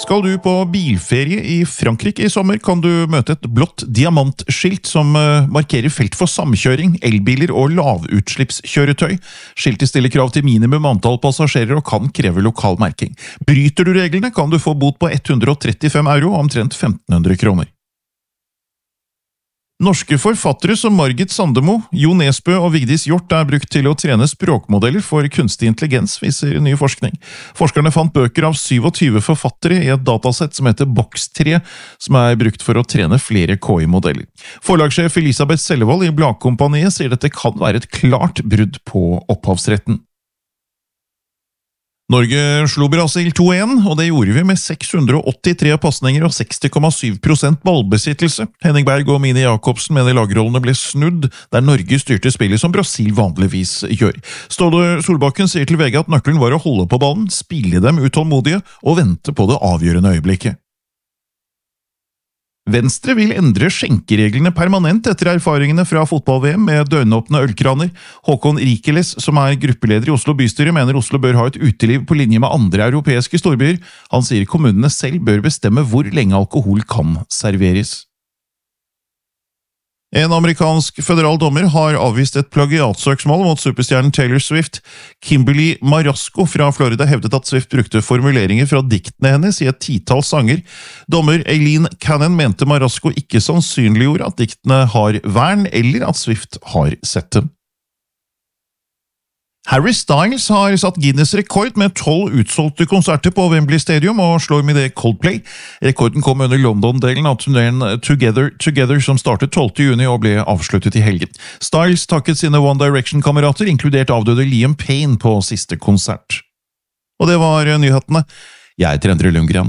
Skal du på bilferie i Frankrike i sommer, kan du møte et blått diamantskilt som markerer felt for samkjøring, elbiler og lavutslippskjøretøy. Skiltet stiller krav til minimum antall passasjerer og kan kreve lokal merking. Bryter du reglene, kan du få bot på 135 euro, omtrent 1500 kroner. Norske forfattere som Margit Sandemo, Jo Nesbø og Vigdis Hjort brukt til å trene språkmodeller for kunstig intelligens, viser ny forskning. Forskerne fant bøker av 27 forfattere i et datasett som heter Box3, som brukt for å trene flere KI-modeller. Forlagssjef Elisabeth Sellevold i Bladkompaniet sier dette kan være et klart brudd på opphavsretten. Norge slo Brasil 2-1, og det gjorde vi med 683 passninger og 60,7% ballbesittelse. Henning Berg og Mini Jakobsen mener lagrollene ble snudd, der Norge styrte spillet som Brasil vanligvis gjør. Ståle Solbakken sier til VG at nøkkelen var å holde på ballen, spille dem utålmodige og vente på det avgjørende øyeblikket. Venstre vil endre skjenkereglene permanent etter erfaringene fra fotball-VM med døgnåpne ølkraner. Håkon Rikeles, som gruppeleder i Oslo bystyre, mener Oslo bør ha et uteliv på linje med andre europeiske storbyer. Han sier kommunene selv bør bestemme hvor lenge alkohol kan serveres. En amerikansk føderal dommer har avvist et plagiatsøksmål mot superstjernen Taylor Swift. Kimberly Marasco fra Florida hevdet at Swift brukte formuleringer fra diktene hennes i et titall sanger. Dommer Eileen Cannon mente Marasco ikke sannsynliggjorde at diktene har vern, eller at Swift har sett dem. Harry Styles har satt Guinness-rekord med 12 utsolgte konserter på Wembley Stadium og slår med det Coldplay. Rekorden kom under London-delen av turneren Together som startet 12. juni og ble avsluttet i helgen. Styles takket sine One Direction-kamerater, inkludert avdøde Liam Payne, på siste konsert. Og det var nyhetene. Jeg heter Endre Lundgren.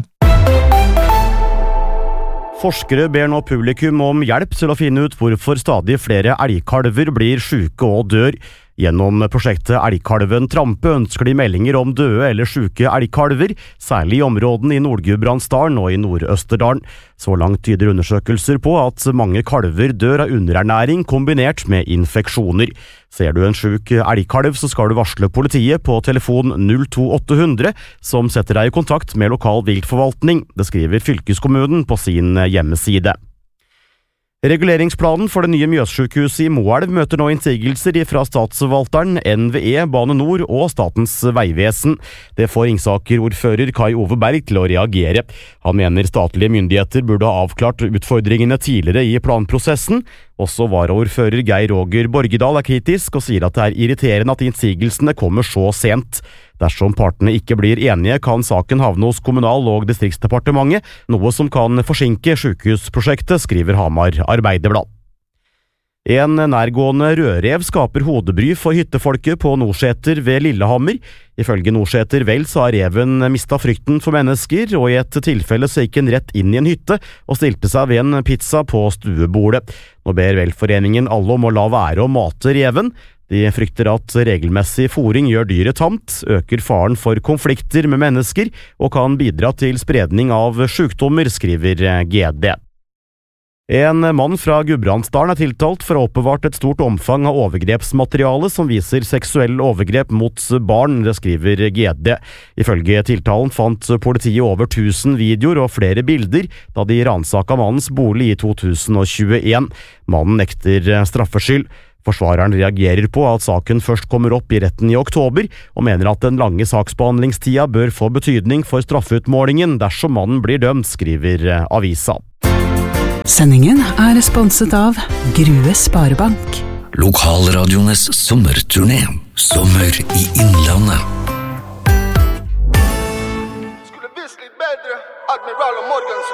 Forskere ber nå publikum om hjelp til å finne ut hvorfor stadig flere elgkalver blir syke og dør. Gjennom prosjektet Elgkalven Trampe ønsker de meldinger om døde eller syke elgkalver, særlig i områdene i Nord-Gudbrandsdalen og i Nord-Østerdalen. Så langt tyder undersøkelser på at mange kalver dør av underernæring kombinert med infeksjoner. Ser du en syk elgkalv, så skal du varsle politiet på telefon 02800, som setter deg i kontakt med lokal viltforvaltning. Det skriver fylkeskommunen på sin hjemmeside. Reguleringsplanen for det nye Mjøssykehuset i Moelv møter nå innsigelser fra statsforvalteren, NVE, Bane Nor og Statens vegvesen. Det får Ringsaker-ordfører Kai Ove Berg til å reagere. Han mener statlige myndigheter burde ha avklart utfordringene tidligere i planprosessen. Også varaordfører Geir Roger Borgedal kritisk og sier at det irriterende at innsigelsene kommer så sent. Dersom partene ikke blir enige, kan saken havne hos Kommunal- og Distriktsdepartementet, noe som kan forsinke sykehusprosjektet, skriver Hamar Arbeiderblad. En nærgående rødrev skaper hodebry for hyttefolket på Nordseter ved Lillehammer. Ifølge Nordseter Vel så har reven mistet frykten for mennesker, og i et tilfelle så gikk den rett inn i en hytte og stilte seg ved en pizza på stuebordet. Nå ber Velforeningen alle om å la være å mate reven. De frykter at regelmessig fôring gjør dyret tamt, øker faren for konflikter med mennesker og kan bidra til spredning av sykdommer, skriver GD. En mann fra Gudbrandsdalen tiltalt for å ha oppbevart et stort omfang av overgrepsmateriale som viser seksuell overgrep mot barn, det skriver GD. Ifølge tiltalen fant politiet over 1000 videoer og flere bilder da de ransaket mannens bolig i 2021. Mannen nekter straffskyld. Forsvareren reagerer på at saken først kommer opp i retten i oktober, og mener at den lange saksbehandlingstida bør få betydning for straffeutmålingen dersom mannen blir dømt, skriver avisa. Sendingen sponset av Grue Sparebank. Lokalradiones sommerturné. Sommer i Innlandet.